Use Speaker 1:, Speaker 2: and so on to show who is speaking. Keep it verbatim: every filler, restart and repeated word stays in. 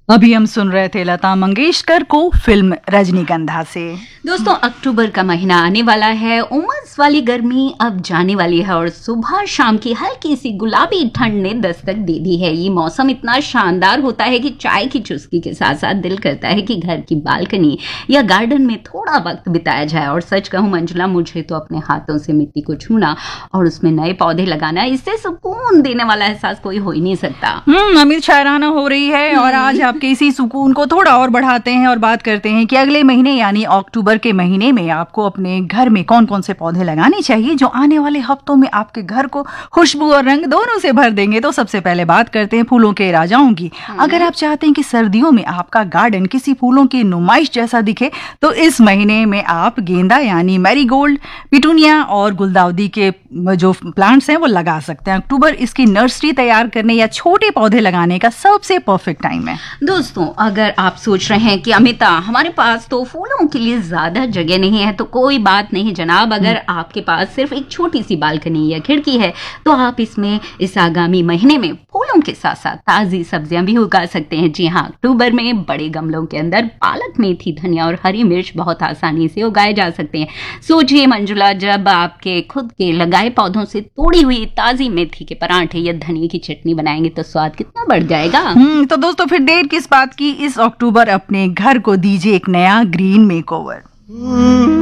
Speaker 1: अभी हम सुन रहे थे लता मंगेशकर को फिल्म रजनीगंधा से।
Speaker 2: दोस्तों, अक्टूबर का महीना आने वाला है, उमस वाली गर्मी अब जाने वाली है और सुबह शाम की हल्की सी गुलाबी ठंड ने दस्तक दे दी है। ये मौसम इतना शानदार होता है कि चाय की चुस्की के साथ साथ दिल करता है कि घर की बालकनी या गार्डन में थोड़ा वक्त बिताया जाए। और सच कहूं मंजुला, मुझे तो अपने हाथों से मिट्टी को छूना और उसमें नए पौधे लगाना, इससे सुकून देने वाला एहसास कोई हो ही नहीं सकता।
Speaker 1: हम्म अमित शायराना हो रही है और आज आपके इसी सुकून को थोड़ा और बढ़ाते हैं और बात करते हैं कि अगले महीने यानी अक्टूबर के महीने में आपको अपने घर में कौन कौन से पौधे लगाने चाहिए जो आने वाले हफ्तों में आपके घर को खुशबू और रंग दोनों से भर देंगे। तो सबसे पहले बात करते हैं फूलों के राजाओं की। अगर आप चाहते हैं कि सर्दियों में आपका गार्डन किसी फूलों की नुमाइश जैसा दिखे तो इस महीने में आप गेंदा यानी मैरीगोल्ड, पिटूनिया और गुलदाउदी के जो प्लांट्स हैं वो लगा सकते हैं। अक्टूबर इसकी नर्सरी तैयार करने या छोटे पौधे लगाने का सबसे परफेक्ट टाइम है।
Speaker 2: दोस्तों, अगर आप सोच रहे हैं कि अमिता हमारे पास तो फूलों के लिए ज्यादा जगह नहीं है, तो कोई बात नहीं जनाब। अगर आपके पास सिर्फ एक छोटी सी बालकनी या खिड़की है तो आप इसमें इस आगामी महीने में फूलों के साथ साथ ताजी सब्जियां भी उगा सकते हैं। जी हाँ, अक्टूबर में बड़े गमलों के अंदर पालक, मेथी, धनिया और हरी मिर्च बहुत आसानी से उगाए जा सकते हैं। सोचिए मंजुला, जब आपके खुद के लगाए पौधों से तोड़ी हुई ताजी मेथी के पराठे या धनिया की चटनी बनाएंगे तो स्वाद कितना बढ़ जाएगा।
Speaker 1: हम्म तो दोस्तों, फिर देर किस बात की, इस अक्टूबर अपने घर को दीजिए एक नया ग्रीन मेकओवर।